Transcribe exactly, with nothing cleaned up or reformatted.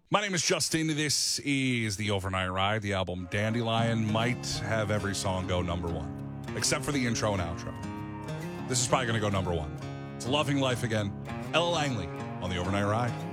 My name is Justin. This is the Overnight Ride. The album Dandelion might have every song go number one, except for the intro and outro. This is probably going to go number one. It's Loving Life Again. Ella Langley on the Overnight Ride.